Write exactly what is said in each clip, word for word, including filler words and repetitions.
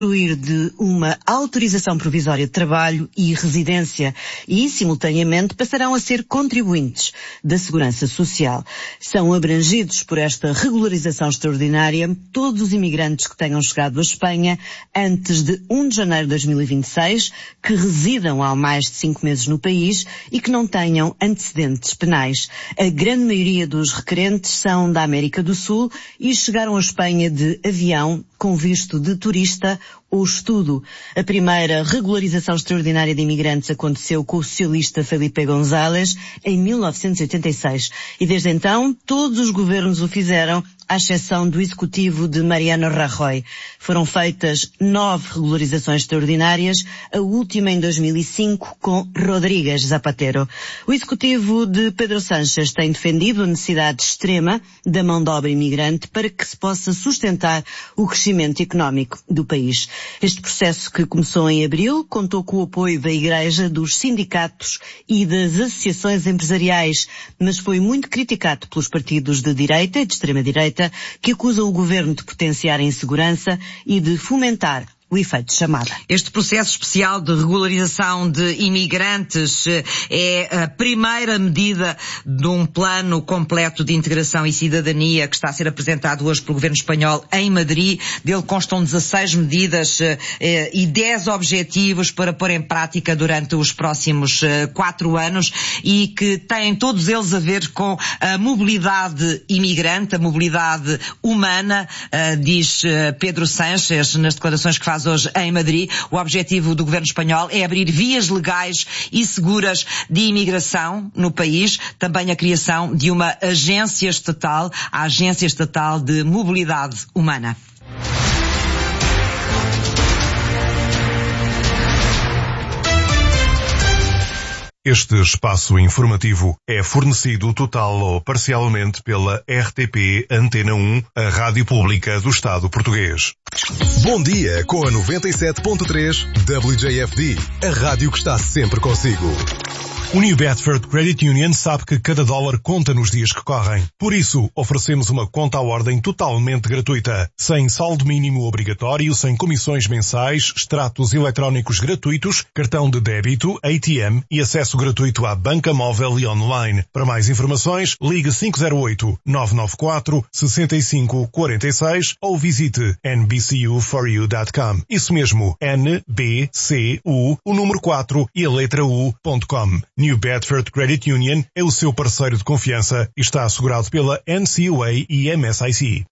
de uma autorização provisória de trabalho e residência e, simultaneamente, passarão a ser contribuintes da Segurança Social. São abrangidos por esta regularização extraordinária todos os imigrantes que tenham chegado à Espanha antes de primeiro de janeiro de dois mil e vinte e seis, que residam há mais de cinco meses no país e que não tenham antecedentes penais. A grande maioria dos requerentes são da América do Sul e chegaram à Espanha de avião com visto de turista ou estudo. A primeira regularização extraordinária de imigrantes aconteceu com o socialista Felipe González em mil novecentos e oitenta e seis e desde então todos os governos o fizeram, à exceção do executivo de Mariano Rajoy. Foram feitas nove regularizações extraordinárias, a última em dois mil e cinco com Rodríguez Zapatero. O executivo de Pedro Sánchez tem defendido a necessidade extrema da mão de obra imigrante para que se possa sustentar o crescimento económico do país. Este processo, que começou em abril, contou com o apoio da Igreja, dos sindicatos e das associações empresariais, mas foi muito criticado pelos partidos de direita e de extrema-direita, que acusam o governo de potenciar a insegurança e de fomentar o efeito de chamada. Este processo especial de regularização de imigrantes é a primeira medida de um plano completo de integração e cidadania que está a ser apresentado hoje pelo governo espanhol em Madrid. Dele constam dezasseis medidas eh, e dez objetivos para pôr em prática durante os próximos eh, quatro anos e que têm todos eles a ver com a mobilidade imigrante, a mobilidade humana, eh, diz eh, Pedro Sánchez nas declarações que faz hoje em Madrid. O objetivo do governo espanhol é abrir vias legais e seguras de imigração no país, também a criação de uma agência estatal, a Agência Estatal de Mobilidade Humana. Este espaço informativo é fornecido total ou parcialmente pela R T P Antena um, a rádio pública do Estado português. Bom dia com a noventa e sete ponto três W J F D, a rádio que está sempre consigo. O New Bedford Credit Union sabe que cada dólar conta nos dias que correm. Por isso, oferecemos uma conta à ordem totalmente gratuita, sem saldo mínimo obrigatório, sem comissões mensais, extratos eletrónicos gratuitos, cartão de débito, A T M e acesso gratuito à banca móvel e online. Para mais informações, ligue cinco zero oito, nove nove quatro, seis cinco quatro seis ou visite n b c u for you dot com. Isso mesmo, N B C U, o número quatro e a letra U ponto com. New Bedford Credit Union é o seu parceiro de confiança e está assegurado pela N C U A e M S I C.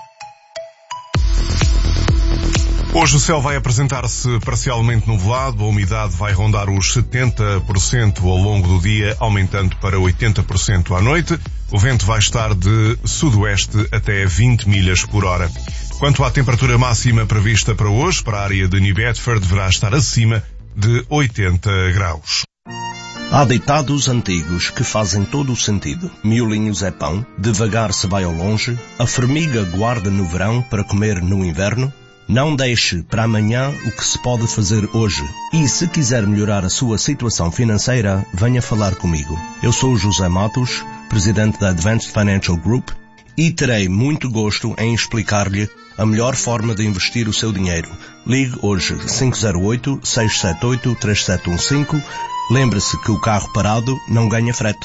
Hoje o céu vai apresentar-se parcialmente nublado, a umidade vai rondar os setenta por cento ao longo do dia, aumentando para oitenta por cento à noite. O vento vai estar de sudoeste até vinte milhas por hora. Quanto à temperatura máxima prevista para hoje, para a área de New Bedford, deverá estar acima de oitenta graus. Há ditados antigos que fazem todo o sentido. Miolinhos é pão, devagar se vai ao longe, a formiga guarda no verão para comer no inverno. Não deixe para amanhã o que se pode fazer hoje. E se quiser melhorar a sua situação financeira, venha falar comigo. Eu sou José Matos, presidente da Advanced Financial Group, e terei muito gosto em explicar-lhe a melhor forma de investir o seu dinheiro. Ligue hoje cinco zero oito, seis sete oito, três sete um cinco. Lembre-se que o carro parado não ganha frete.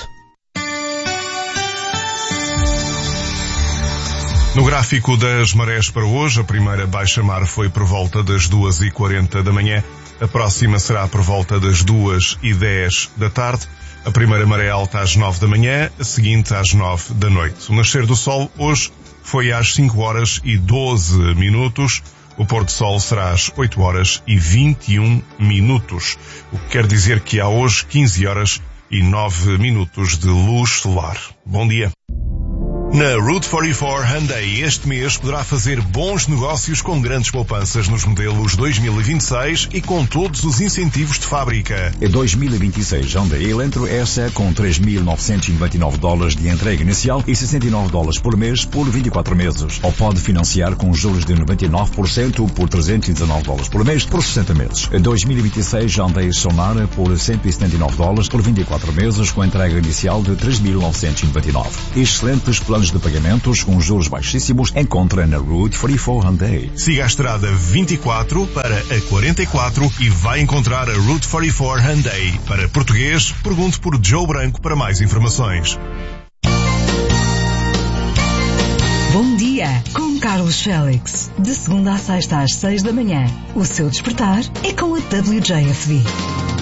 No gráfico das marés para hoje, a primeira baixa-mar foi por volta das duas e quarenta da manhã, a próxima será por volta das duas e dez da tarde, a primeira maré alta às nove da manhã, a seguinte às nove da noite. O nascer do sol hoje foi às cinco horas e doze minutos, o pôr do sol será às oito horas e vinte e um minutos, o que quer dizer que há hoje quinze horas e nove minutos de luz solar. Bom dia. Na Route quarenta e quatro Hyundai este mês poderá fazer bons negócios com grandes poupanças nos modelos dois mil e vinte e seis e com todos os incentivos de fábrica. Em dois mil e vinte e seis, Hyundai Elantra S com três mil novecentos e noventa e nove dólares de entrega inicial e sessenta e nove dólares por mês por vinte e quatro meses. Ou pode financiar com juros de noventa e nove por cento por trezentos e dezenove dólares por mês por sessenta meses. Em dois mil e vinte e seis, Hyundai Sonara por cento e setenta e nove dólares por vinte e quatro meses com entrega inicial de três mil novecentos e noventa e nove. Excelentes planos opções de pagamentos com juros baixíssimos, encontra na Route quarenta e quatro Hyundai. Siga a estrada vinte e quatro para a quarenta e quatro e vai encontrar a Route quarenta e quatro Hyundai. Para português, pergunte por Joe Branco para mais informações. Bom dia, com Carlos Félix. De segunda a sexta às seis da manhã. O seu despertar é com a W J F D.